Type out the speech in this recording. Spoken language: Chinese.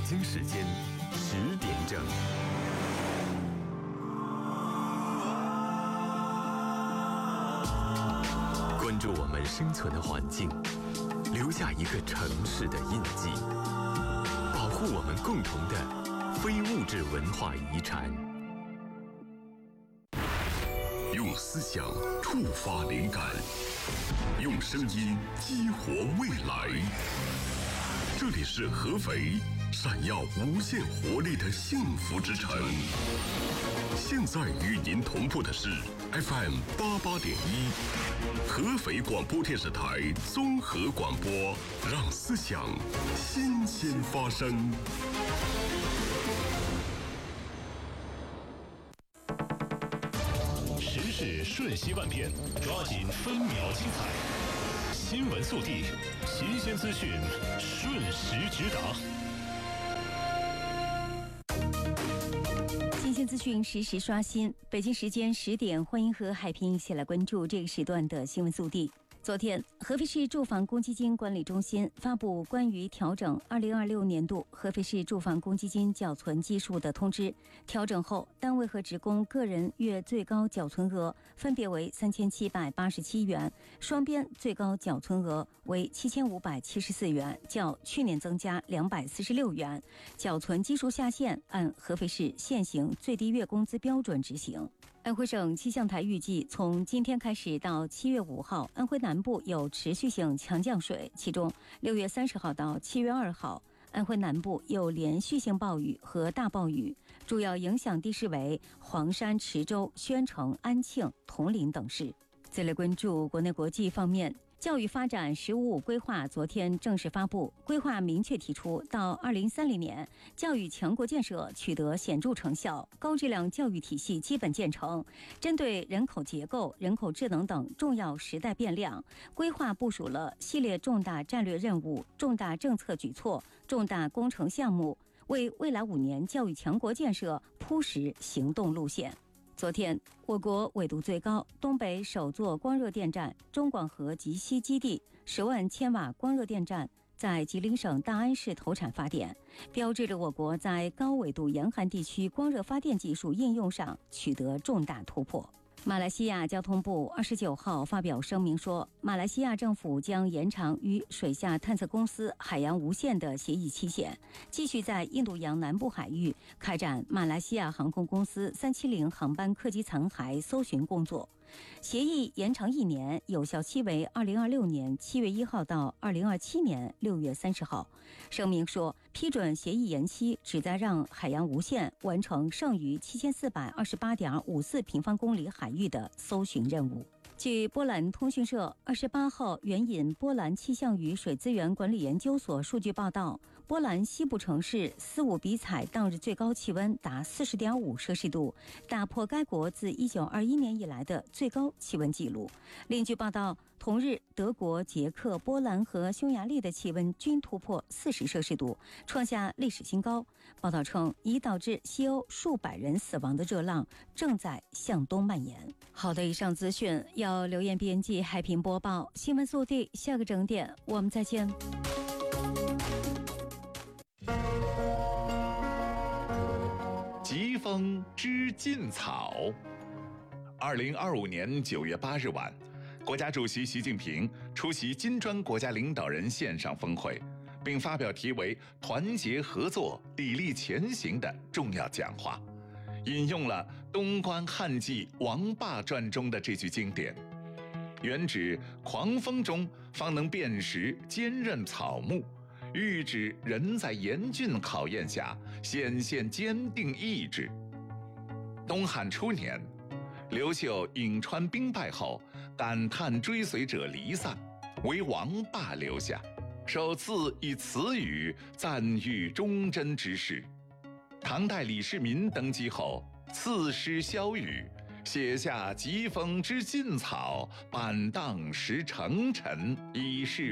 京时间10点整。关注我们生存的环境，留下一个城市的印记，保护我们共同的非物质文化遗产。 用思想触发灵感，用声音激活未来。这里是合肥闪耀无限活力的幸福之城。现在与您同步的是 FM 88.1，合肥广播电视台综合广播，让思想新鲜发生。 时事瞬息万变，抓紧分秒精彩。新闻速递，新鲜资讯，瞬时直达。 新鲜资讯实时刷新。北京时间10点，欢迎和海平一起来关注这个时段的新闻速递。昨天，合肥市住房公积金管理中心发布关于调整2026年度合肥市住房公积金缴存基数的通知。调整后，单位和职工个人月最高缴存额分别为3787元，双边最高缴存额为7574元，较去年增加246元。缴存基数下限按合肥市现行最低月工资标准执行。安徽省气象台预计，从今天开始到7月5号，安徽南部有持续性强降水，其中6月30号到7月2号，安徽南部有连续性暴雨和大暴雨，主要影响地市为黄山、池州、宣城、安庆、铜陵等市。再来关注国内国际方面。教育发展“十五五”规划昨天正式发布，规划明确提出，到2030年，教育强国建设取得显著成效，高质量教育体系基本建成。针对人口结构、人口智能等重要时代变量，规划部署了系列重大战略任务、重大政策举措、重大工程项目，为未来5年教育强国建设铺实行动路线。昨天，我国纬度最高、东北首座光热电站中广核集西基地10万千瓦光热电站在吉林省大安市投产发电，标志着我国在高纬度严寒地区光热发电技术应用上取得重大突破。马来西亚交通部29号发表声明说，马来西亚政府将延长与水下探测公司海洋无限的协议期限，继续在印度洋南部海域开展马来西亚航空公司370航班客机残骸搜寻工作。协议延长1年，有效期为2026年7月1号到2027年6月30号。声明说，批准协议延期旨在让海洋无限完成剩余7428.54平方公里海域的搜寻任务。据波兰通讯社28号援引波兰气象与水资源管理研究所数据报道，波兰西部城市斯伍比采当日最高气温达40.5摄氏度，打破该国自1921年以来的最高气温纪录。另据报道，同日德国、捷克、波兰和匈牙利的气温均突破40摄氏度，创下历史新高。报道称，已导致西欧数百人死亡的热浪正在向东蔓延。好的，以上资讯由刘艳编辑，海平播报。新闻速递，下个整点我们再见。 疾风知劲草。2025年9月8日晚，国家主席习近平出席金砖国家领导人线上峰会，并发表题为“团结合作，砥砺前行”的重要讲话，引用了东关汉纪王霸传中的这句经典，原指狂风中方能辨识坚韧草木，喻指人在严峻考验下显现坚定意志。东汉初年，刘秀颍川兵败后，感叹追随者离散，唯王霸留下，首次以此语赞誉忠贞之士。唐代李世民登基后，赐诗萧雨，写下疾风知劲草，板荡识成臣，以示